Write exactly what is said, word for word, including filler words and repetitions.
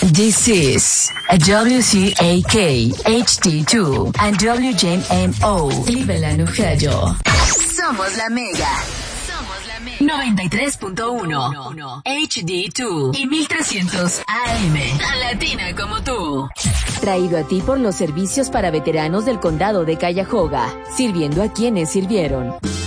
This is a W C A K H D two and W J M O Cleveland, Ohio. Somos la Mega. Somos la Mega. noventa y tres punto uno H D dos y mil trescientos A M. Tan latina como tú. Traído a ti por los servicios para veteranos del condado de Cuyahoga, sirviendo a quienes sirvieron.